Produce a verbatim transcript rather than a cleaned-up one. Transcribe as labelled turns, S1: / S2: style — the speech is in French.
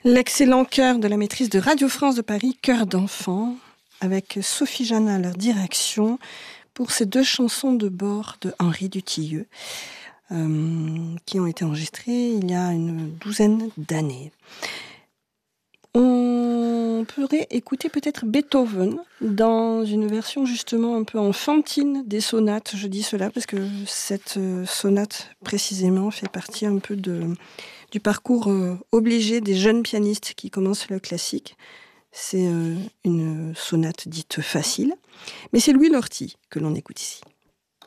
S1: L'excellent chœur de la maîtrise de Radio France de Paris, Chœur d'enfants, avec Sophie Jeannin à leur direction, pour ces deux chansons de bord de Henri Dutilleux, euh, qui ont été enregistrées il y a une douzaine d'années. On pourrait écouter peut-être Beethoven dans une version justement un peu enfantine des sonates. Je dis cela parce que cette sonate précisément fait partie un peu de, du parcours euh, obligé des jeunes pianistes qui commencent le classique. C'est euh, une sonate dite facile, mais c'est Louis Lorty que l'on écoute ici.